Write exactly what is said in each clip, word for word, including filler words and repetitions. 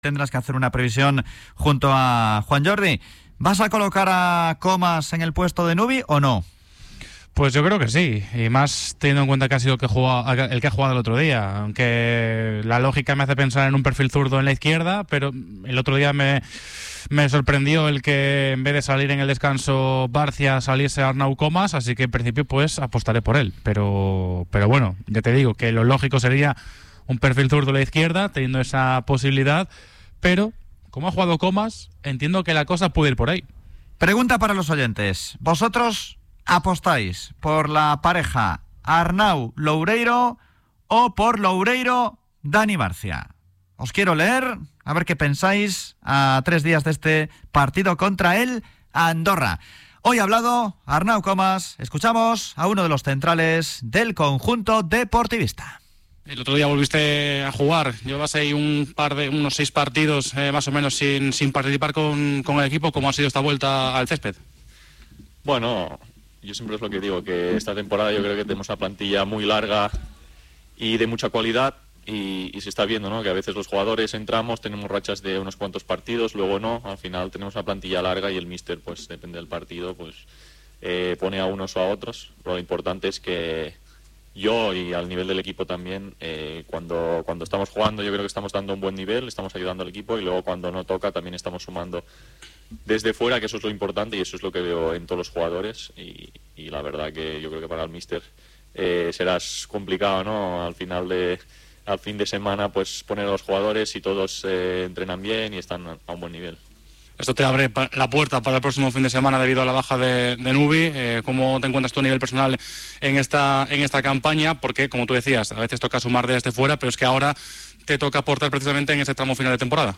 tendrás que hacer una previsión junto a Juan Jordi. ¿Vas a colocar a Comas en el puesto de Nubi o no? Pues yo creo que sí, y más teniendo en cuenta que ha sido el que, jugado, el que ha jugado el otro día, aunque la lógica me hace pensar en un perfil zurdo en la izquierda, pero el otro día me, me sorprendió el que en vez de salir en el descanso Barcia saliese Arnau Comas, así que en principio pues apostaré por él, pero, pero bueno, ya te digo que lo lógico sería un perfil zurdo en la izquierda, teniendo esa posibilidad, pero como ha jugado Comas, entiendo que la cosa puede ir por ahí. Pregunta para los oyentes, ¿vosotros apostáis por la pareja Arnau-Loureiro o por Loureiro-Dani Barcia? Os quiero leer, a ver qué pensáis a tres días de este partido contra el Andorra. Hoy ha hablado Arnau Comas, escuchamos a uno de los centrales del conjunto deportivista. El otro día volviste a jugar, llevas ahí un par de unos seis partidos eh, más o menos sin, sin participar con, con el equipo. ¿Cómo ha sido esta vuelta al césped? Bueno, yo siempre es lo que digo, que esta temporada yo creo que tenemos una plantilla muy larga y de mucha cualidad y, y se está viendo, ¿no? Que a veces los jugadores entramos, tenemos rachas de unos cuantos partidos, luego no, al final tenemos una plantilla larga y el míster, pues depende del partido, pues eh, pone a unos o a otros. Lo importante es que yo y al nivel del equipo también, eh, cuando, cuando estamos jugando yo creo que estamos dando un buen nivel, estamos ayudando al equipo y luego cuando no toca también estamos sumando desde fuera, que eso es lo importante y eso es lo que veo en todos los jugadores y, y la verdad que yo creo que para el míster eh, será complicado, ¿no? Al final de al fin de semana pues poner a los jugadores y todos eh, entrenan bien y están a un buen nivel. Esto te abre la puerta para el próximo fin de semana debido a la baja de, de Nubi. Eh, ¿Cómo te encuentras tú a nivel personal en esta, en esta campaña? Porque, como tú decías, a veces toca sumar desde fuera, pero es que ahora te toca aportar precisamente en ese tramo final de temporada.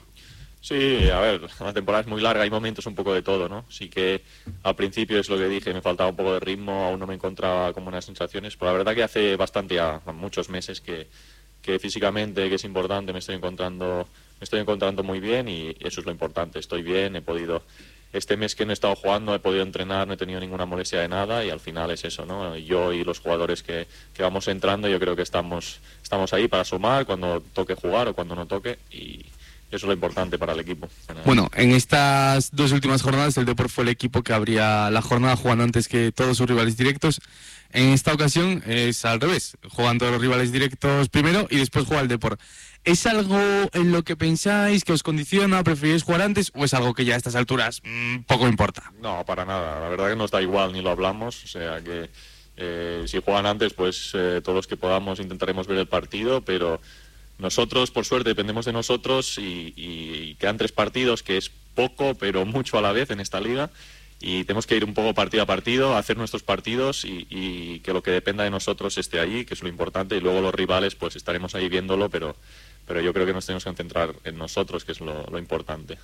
Sí, a ver, la temporada es muy larga, hay momentos un poco de todo, ¿no? Sí que al principio es lo que dije, me faltaba un poco de ritmo, aún no me encontraba con buenas sensaciones, pero la verdad que hace bastante, ya muchos meses que, que físicamente, que es importante, me estoy encontrando... Me estoy encontrando muy bien y eso es lo importante. Estoy bien, he podido... Este mes que no he estado jugando, he podido entrenar, no he tenido ninguna molestia de nada y al final es eso, ¿no? Yo y los jugadores que, que vamos entrando, yo creo que estamos, estamos ahí para sumar cuando toque jugar o cuando no toque y eso es lo importante para el equipo. Bueno, en estas dos últimas jornadas el Depor fue el equipo que abría la jornada jugando antes que todos sus rivales directos. En esta ocasión es al revés, juegan todos los rivales directos primero y después juega el Depor. ¿Es algo en lo que pensáis que os condiciona, preferís jugar antes o es algo que ya a estas alturas mmm, poco importa? No, para nada, la verdad que nos da igual ni lo hablamos, o sea que eh, si juegan antes pues eh, todos los que podamos intentaremos ver el partido, pero nosotros por suerte dependemos de nosotros y, y quedan tres partidos que es poco pero mucho a la vez en esta liga y tenemos que ir un poco partido a partido, hacer nuestros partidos y, y que lo que dependa de nosotros esté allí, que es lo importante y luego los rivales pues estaremos ahí viéndolo, pero... pero yo creo que nos tenemos que concentrar en nosotros, que es lo, lo importante.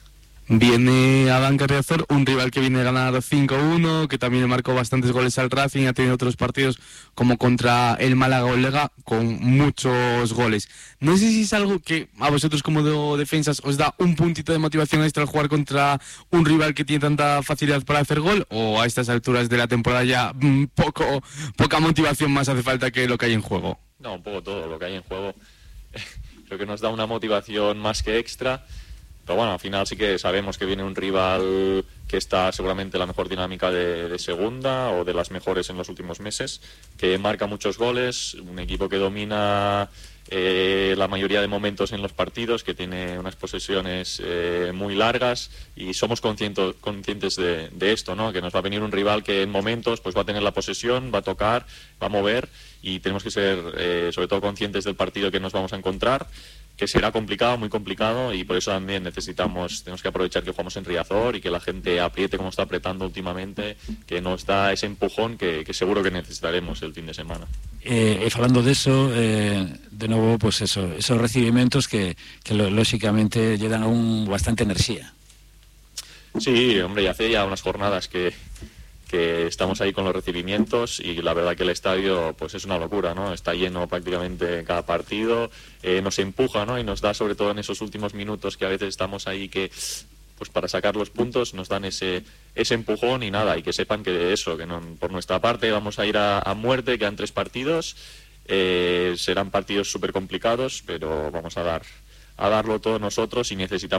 Viene Adán Carriazor, un rival que viene a ganar cinco uno, que también marcó bastantes goles al Racing, ha tenido otros partidos como contra el Málaga o el Lega con muchos goles. No sé si es algo que a vosotros como de defensas os da un puntito de motivación extra al jugar contra un rival que tiene tanta facilidad para hacer gol, o a estas alturas de la temporada ya mmm, poco, poca motivación más hace falta que lo que hay en juego. No, un poco todo lo que hay en juego. Creo que nos da una motivación más que extra, pero bueno, al final sí que sabemos que viene un rival que está seguramente en la mejor dinámica de, de segunda o de las mejores en los últimos meses, que marca muchos goles, un equipo que domina eh, la mayoría de momentos en los partidos, que tiene unas posesiones eh, muy largas y somos conscientes, conscientes de, de esto, ¿no? Que nos va a venir un rival que en momentos pues va a tener la posesión, va a tocar, va a mover y tenemos que ser eh, sobre todo conscientes del partido que nos vamos a encontrar, que será complicado, muy complicado y por eso también necesitamos, tenemos que aprovechar que jugamos en Riazor y que la gente apriete como está apretando últimamente, que nos da ese empujón que, que seguro que necesitaremos el fin de semana. Eh, hablando de eso, eh, de nuevo, pues eso, esos recibimientos que, que lo, lógicamente llevan aún bastante energía. Sí, hombre, ya hace ya unas jornadas que, que estamos ahí con los recibimientos y la verdad que el estadio pues es una locura, ¿no? Está lleno prácticamente cada partido, eh, nos empuja, ¿no? Y nos da sobre todo en esos últimos minutos que a veces estamos ahí que pues para sacar los puntos nos dan ese ese empujón y nada, y que sepan que eso, que no, por nuestra parte vamos a ir a, a muerte, quedan tres partidos, eh, serán partidos súper complicados, pero vamos a dar a darlo todos nosotros y necesitamos